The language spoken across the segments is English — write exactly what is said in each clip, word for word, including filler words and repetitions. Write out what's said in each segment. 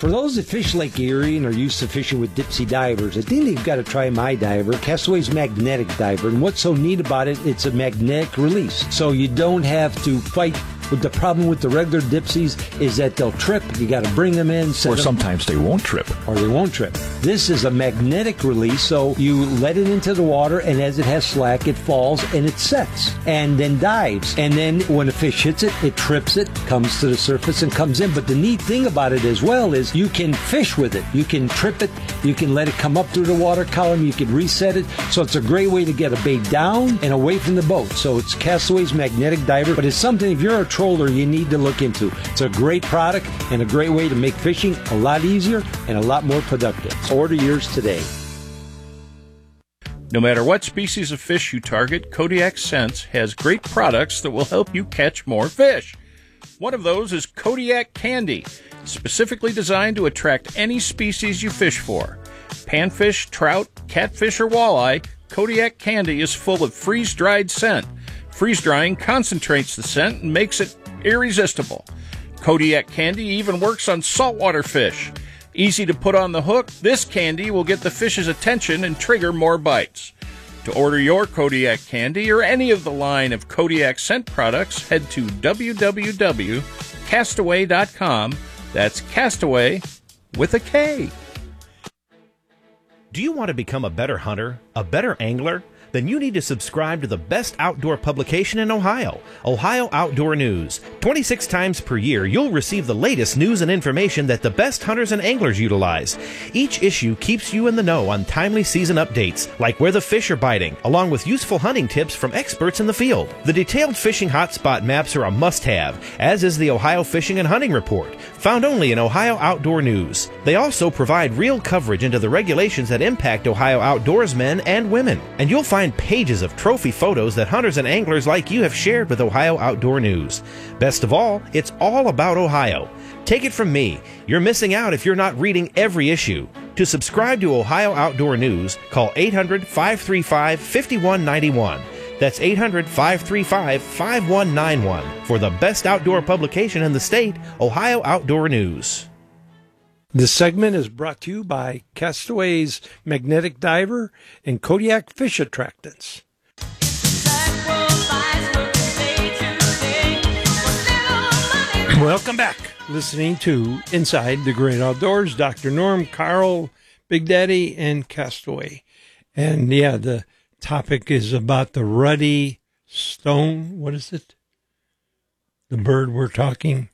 For those that fish Lake Erie and are used to fishing with Dipsy divers, I think they've got to try my diver, Castaway's Magnetic Diver. And what's so neat about it, it's a magnetic release. So you don't have to fight. With the problem with the regular Dipsies is that they'll trip. You got to bring them in. Or sometimes they won't trip. Or they won't trip. This is a magnetic release, so you let it into the water, and as it has slack, it falls and it sets and then dives. And then when a fish hits it, it trips it, comes to the surface and comes in. But the neat thing about it as well is you can fish with it. You can trip it. You can let it come up through the water column. You can reset it. So it's a great way to get a bait down and away from the boat. So it's Castaway's Magnetic Diver, but it's something if you're a troller you need to look into. It's a great product and a great way to make fishing a lot easier and a lot more productive. Order yours today. No matter what species of fish you target, Kodiak Scents has great products that will help you catch more fish. One of those is Kodiak Candy, specifically designed to attract any species you fish for. Panfish, trout, catfish, or walleye, Kodiak Candy is full of freeze-dried scent. Freeze-drying concentrates the scent and makes it irresistible. Kodiak Candy even works on saltwater fish. Easy to put on the hook, this candy will get the fish's attention and trigger more bites. To order your Kodiak Candy or any of the line of Kodiak scent products, head to w w w dot castaway dot com. That's Castaway with a K. Do you want to become a better hunter, a better angler? Then you need to subscribe to the best outdoor publication in Ohio, Ohio Outdoor News. twenty-six times per year, you'll receive the latest news and information that the best hunters and anglers utilize. Each issue keeps you in the know on timely season updates, like where the fish are biting, along with useful hunting tips from experts in the field. The detailed fishing hotspot maps are a must-have, as is the Ohio Fishing and Hunting Report, found only in Ohio Outdoor News. They also provide real coverage into the regulations that impact Ohio outdoorsmen and women, and you'll find pages of trophy photos that hunters and anglers like you have shared with Ohio Outdoor News. Best of all, it's all about Ohio. Take it from me, you're missing out if you're not reading every issue. To subscribe to Ohio Outdoor News, call eight hundred, five three five, five one nine one. That's eight hundred, five three five, five one nine one for the best outdoor publication in the state, Ohio Outdoor News. This segment is brought to you by Castaway's Magnetic Diver and Kodiak Fish Attractants. Welcome back. Listening to Inside the Great Outdoors, Doctor Norm, Carl, Big Daddy, and Castaway. And yeah, the topic is about the ruddy stone. What is it? The bird we're talking.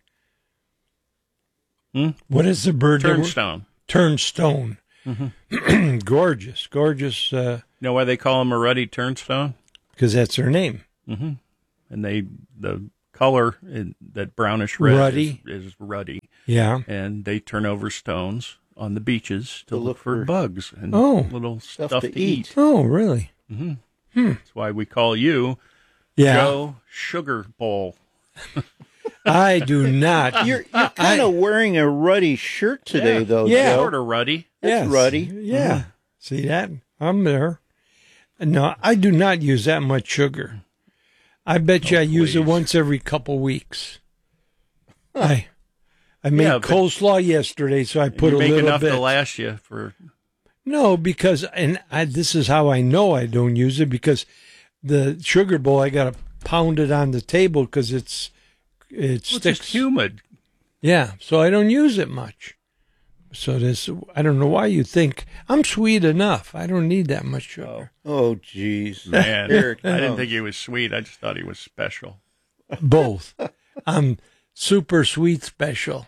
Hmm? What is the bird? Turnstone. Turnstone. Mm-hmm. gorgeous, gorgeous. Uh, you know why they call them a ruddy turnstone? Because that's their name. Mm-hmm. And they the color, in, that brownish red, ruddy. Is, is ruddy. Yeah. And they turn over stones on the beaches to, to look, look for, for bugs and oh, little stuff, stuff to, to eat. eat. Oh, really? Mm-hmm. Hmm. That's why we call you yeah. Joe Sugar Bowl. I do not. You're, you're kind of wearing a ruddy shirt today, yeah. though, yeah. Joe. Sort of ruddy. That's yes. ruddy. Yeah. Mm-hmm. See that? I'm there. No, I do not use that much sugar. I bet oh, you I please. use it once every couple weeks. I I made yeah, coleslaw yesterday, so I put a little bit. Make enough to last you for. No, because and I, this is how I know I don't use it, because the sugar bowl I got to pound it on the table because it's it well, sticks. It's just humid. Yeah, so I don't use it much. So this, I don't know why you think I'm sweet enough. I don't need that much sugar. Oh, jeez. Man, I didn't think he was sweet. I just thought he was special. Both. I'm super sweet special.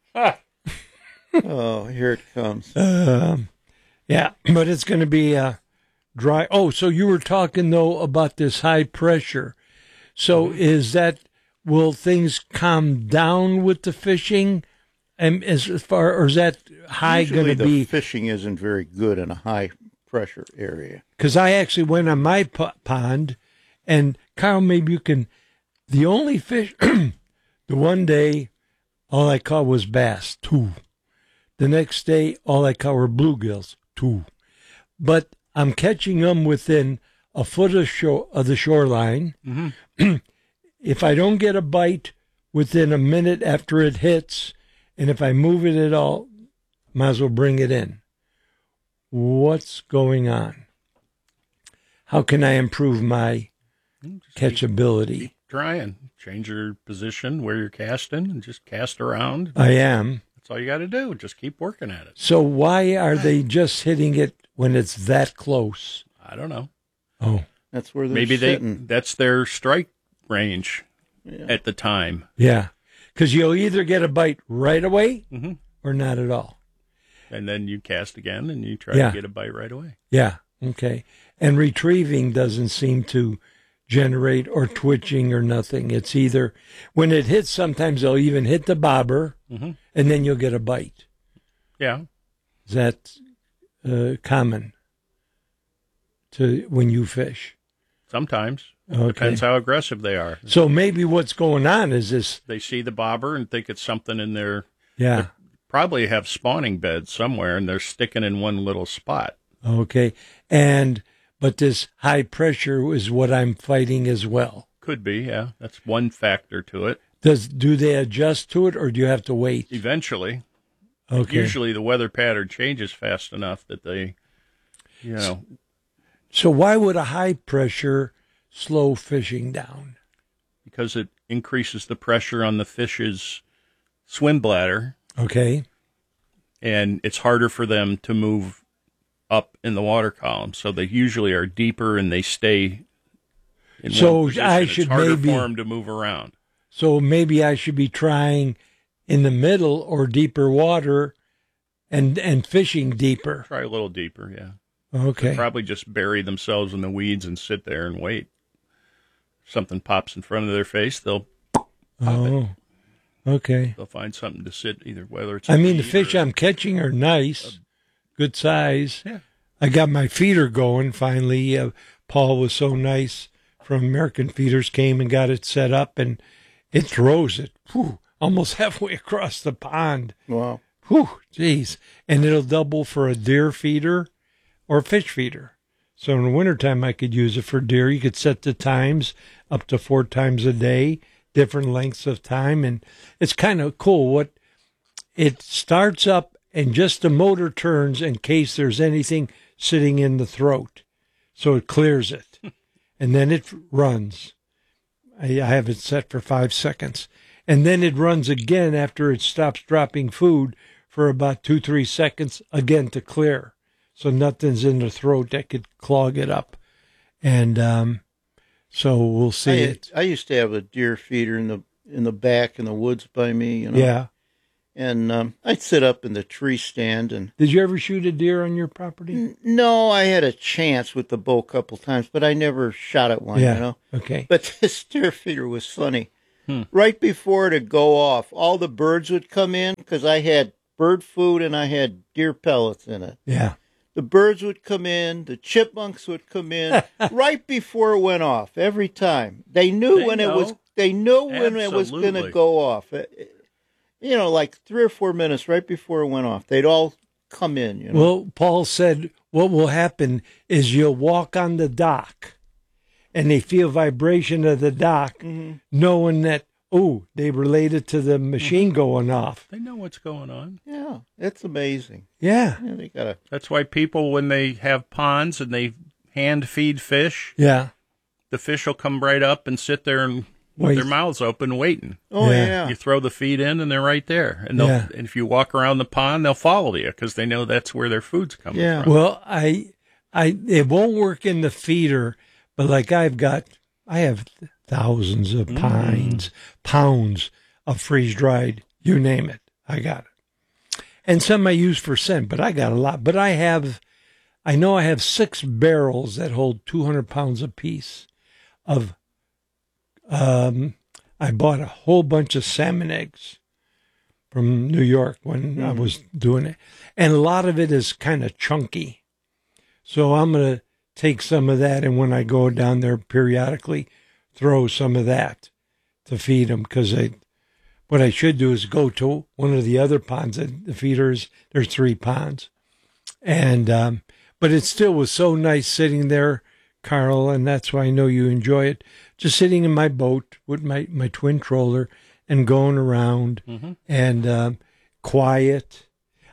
Oh, here it comes. Um, yeah, but it's going to be uh, dry. Oh, so you were talking, though, about this high pressure. So mm-hmm. is that, will things calm down with the fishing? And as far, or is that high going to be? The fishing isn't very good in a high pressure area. Because I actually went on my p- pond, and Carl, maybe you can. The only fish, the one day, all I caught was bass, two. The next day, all I caught were bluegills, two. But I'm catching them within a foot of shore of the shoreline. Mm-hmm. If I don't get a bite within a minute after it hits. And if I move it at all, might as well bring it in. What's going on? How can I improve my Just catchability? Keep, keep trying. Change your position where you're casting and just cast around. I am. That's all you got to do. Just keep working at it. So why are they just hitting it when it's that close? I don't know. Oh, That's where they're Maybe they sitting. that's their strike range Yeah. at the time. yeah. Because you'll either get a bite right away Mm-hmm. or not at all. And then you cast again and you try Yeah. to get a bite right away. Yeah. Okay. And retrieving doesn't seem to generate or twitching or nothing. It's either when it hits, sometimes they'll even hit the bobber Mm-hmm. and then you'll get a bite. Yeah. Is that uh, common to when you fish? Sometimes. Okay. Depends how aggressive they are. So maybe what's going on is this. They see the bobber and think it's something in their, Yeah. probably have spawning beds somewhere and they're sticking in one little spot. Okay. And, but this high pressure is what I'm fighting as well. Could be, yeah. That's one factor to it. Does, do they adjust to it or do you have to wait? Eventually, Okay. usually the weather pattern changes fast enough that they, you know, So why would a high pressure slow fishing down? because it increases the pressure on the fish's swim bladder Okay. and it's harder for them to move up in the water column. So they usually are deeper and they stay in So one position. I It's should harder maybe- for them to move around. So maybe I should be trying in the middle or deeper water and, and fishing deeper. Try a little deeper, yeah. Okay. Probably just bury themselves in the weeds and sit there and wait. If something pops in front of their face, they'll Oh, okay. they'll find something to sit either whether it's I a mean, the weed fish or- I'm catching are nice, good size. Yeah. I got my feeder going finally. Uh, Paul was so nice from American Feeders, came and got it set up, and it throws it whew, almost halfway across the pond. Wow. Whew, geez. And it'll double for a deer feeder or fish feeder. So in the wintertime, I could use it for deer. You could set the times up to four times a day, different lengths of time. And it's kind of cool. What it starts up and just the motor turns in case there's anything sitting in the throat. So it clears it. And then it runs. I, I have it set for five seconds. And then it runs again after it stops dropping food for about two, three seconds, again to clear. So nothing's in the throat that could clog it up. And um, so we'll see I, it. I used to have a deer feeder in the in the back in the woods by me, you know. Yeah. And um, I'd sit up in the tree stand and Did you ever shoot a deer on your property? N- no, I had a chance with the bow a couple times, but I never shot at one, Yeah. you know. Okay. But this deer feeder was funny. Hmm. Right before it'd go off, all the birds would come in because I had bird food and I had deer pellets in it. Yeah. The birds would come in, the chipmunks would come in right before it went off every time. They knew They when it was know. they knew when it was going to Absolutely. go off. It- it- you know, like three or four minutes right before it went off. They'd all come in, you know. Well, Paul said what will happen is you'll walk on the dock and they feel vibration of the dock, Mm-hmm. knowing that, oh, they related to the machine Mm-hmm. going off. They know what's going on. Yeah, it's amazing. Yeah. Yeah, they gotta That's why people, when they have ponds and they hand feed fish, Yeah. the fish will come right up and sit there and with Wait. their mouths open waiting. Oh Yeah. yeah. You throw the feed in and they're right there. And, they'll, Yeah. and if you walk around the pond, they'll follow you because they know that's where their food's coming Yeah. from. Well, I, I, it won't work in the feeder, but like I've got, I have thousands of Mm. pines, pounds of freeze dried, you name it. I got it. And some I use for scent, but I got a lot. But I have, I know I have six barrels that hold two hundred pounds apiece of, um, I bought a whole bunch of salmon eggs from New York when I was doing it. And a lot of it is kind of chunky. So I'm going to take some of that, and when I go down there periodically, throw some of that to feed them. Because I, what I should do is go to one of the other ponds. The feeders, there's three ponds. And, um, but it still was so nice sitting there, Carl, and that's why I know you enjoy it. Just sitting in my boat with my, my twin troller and going around Mm-hmm. and um, quiet.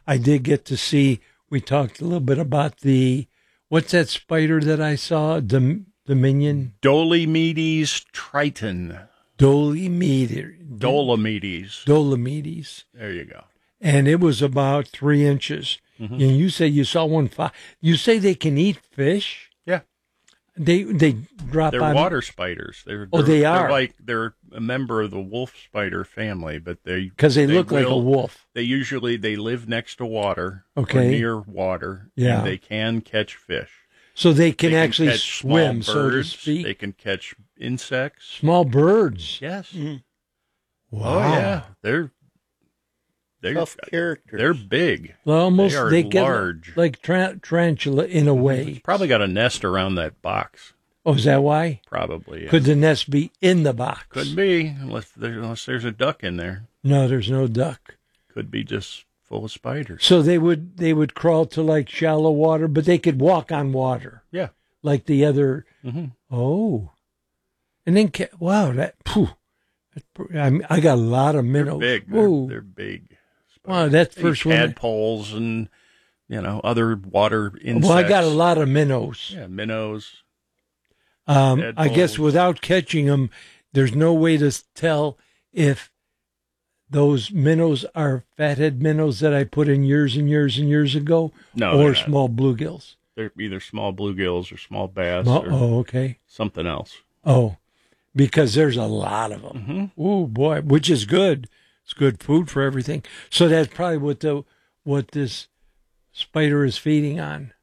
I did get to see, we talked a little bit about the, what's that spider that I saw? Dom, Dominion? Dolomedes triton. Dolomedes. Dolomedes. Dolomedes. There you go. And it was about three inches. Mm-hmm. And you say you saw one five. You say they can eat fish? Yeah. They they drop They're on. water spiders. They're, Oh, they're, they they're are. like they're a member of the wolf spider family, but they Because they, look like a will- wolf. They usually they live next to water, Okay. or near water. Yeah. And they can catch fish. So they can They actually catch small swim, so to birds. speak. They can catch insects. Small birds. Yes. Wow. Oh yeah, they're they're Tough characters. they're big. Well, almost They are they get large. like tra- tarantula in a way. Probably got a nest around that box. Oh, is that why? Probably. Yeah. Could the nest be in the box? Could be unless there, unless there's a duck in there. No, there's no duck. Could be just full of spiders. So they would they would crawl to like shallow water, but they could walk on water Yeah. like the other. Mm-hmm. Oh, and then ca- wow, that. Phew, that I mean, I got a lot of They're minnows. big. They're, Whoa. they're big. Wow, that They first eat one. tadpoles and you know other water insects. Well, I got a lot of minnows. Yeah, minnows. Um, I guess Tadpoles. without catching them, there's no way to tell if those minnows are fathead minnows that I put in years and years and years ago, No, or they're not. small bluegills. They're either small bluegills or small bass Oh, or oh, okay. something else. Oh, because there's a lot of them. Mm-hmm. Oh boy, which is good. It's good food for everything. So that's probably what the what this spider is feeding on.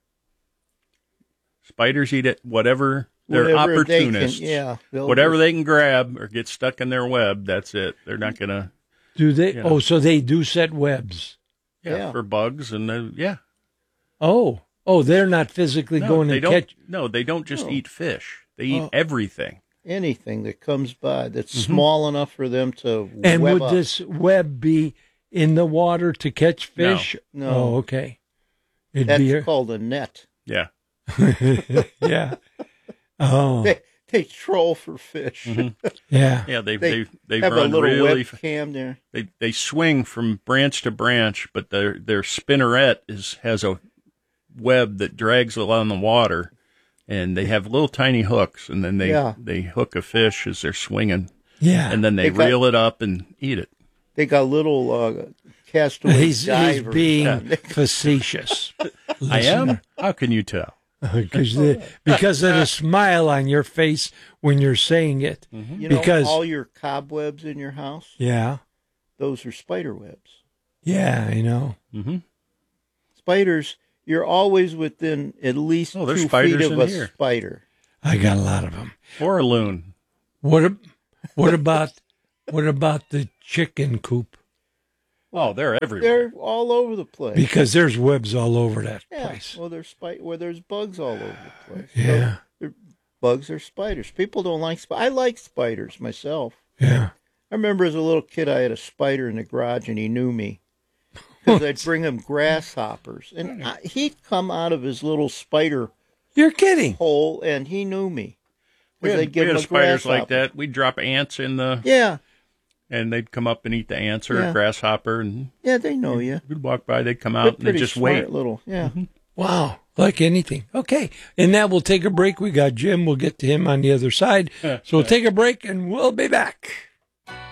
Spiders eat it. Whatever they're Whatever they can- opportunists. yeah, they'll Whatever just- they can grab or get stuck in their web. That's it. They're not gonna. Do they? Yeah. Oh, so they do set webs. Yeah, Yeah. for bugs and uh, yeah. Oh, oh, they're not physically No, going they to don't. catch. No, they don't just No. eat fish. They eat Oh. everything. anything that comes by that's Mm-hmm. small enough for them to And web would up. this web be in the water to catch fish? No. Oh, okay. It'd That's be called a net. Yeah. yeah. Oh, They, they troll for fish. yeah. Yeah. They They they they have a run little really. f- webcam there. They they swing from branch to branch, but their their spinneret is has a web that drags along the water, and they have little tiny hooks, and then they Yeah. they hook a fish as they're swinging, Yeah. and then they, They got- reel it up and eat it. They got little uh, castaway he's, he's divers. being facetious. I am. How can you tell? Because the, because of the smile on your face when you're saying it. You know, Because all your cobwebs in your house, yeah, those are spider webs. yeah, I know. Mm-hmm. Spiders, you're always within at least Oh, there's two spiders feet of in a here. spider. I got a lot of them. Or a loon. What ab- what about what about the chicken coop? Oh, they're everywhere. They're all over the place. Because there's webs all over that yeah, place. well, there's spi- where there's bugs all over the place. Yeah. So they're- bugs are spiders. People don't like spiders. I like spiders myself. Yeah. I remember as a little kid, I had a spider in the garage, and he knew me because I'd bring him grasshoppers, and I, he'd come out of his little spider You're kidding. hole, and he knew me. We 'Cause had, they'd give we had him a spiders like grasshopper. that. We'd drop ants in the, Yeah, and they'd come up and eat the ants or Yeah. a grasshopper, and yeah, they know you. we'd walk by. They'd come They're out and they'd pretty just smart wait. little. Yeah. Wow. Like anything. Okay. And now we'll take a break. We got Jim. We'll get to him on the other side. So we'll take a break and we'll be back.